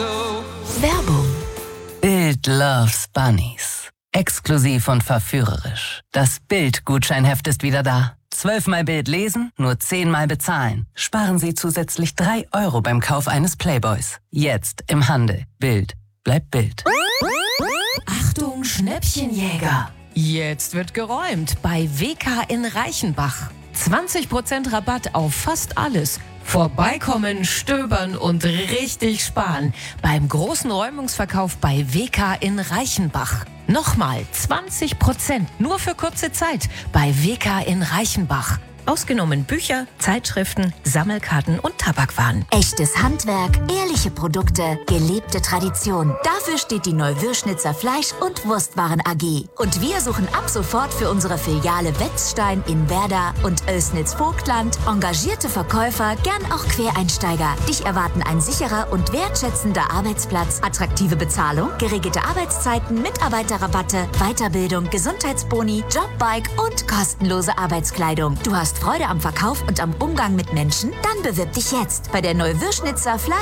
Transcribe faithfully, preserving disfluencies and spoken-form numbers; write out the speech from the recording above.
Werbung. Bild loves Bunnies. Exklusiv und verführerisch. Das Bild-Gutscheinheft ist wieder da. Zwölfmal Bild lesen, nur zehnmal bezahlen. Sparen Sie zusätzlich drei Euro beim Kauf eines Playboys. Jetzt im Handel. Bild bleibt Bild. Achtung, Schnäppchenjäger. Jetzt wird geräumt bei W K in Reichenbach. zwanzig Prozent Rabatt auf fast alles. Vorbeikommen, stöbern und richtig sparen. Beim großen Räumungsverkauf bei W K in Reichenbach. Nochmal zwanzig Prozent nur für kurze Zeit bei W K in Reichenbach. Ausgenommen Bücher, Zeitschriften, Sammelkarten und Tabakwaren. Echtes Handwerk, ehrliche Produkte, gelebte Tradition. Dafür steht die Neuwürschnitzer Fleisch- und Wurstwaren A G. Und wir suchen ab sofort für unsere Filiale Wetzstein in Werder und Oelsnitz-Vogtland engagierte Verkäufer, gern auch Quereinsteiger. Dich erwarten ein sicherer und wertschätzender Arbeitsplatz, attraktive Bezahlung, geregelte Arbeitszeiten, Mitarbeiterrabatte, Weiterbildung, Gesundheitsboni, Jobbike und kostenlose Arbeitskleidung. Du hast Freude am Verkauf und am Umgang mit Menschen? Dann bewirb dich jetzt bei der Neuwürschnitzer Fleisch-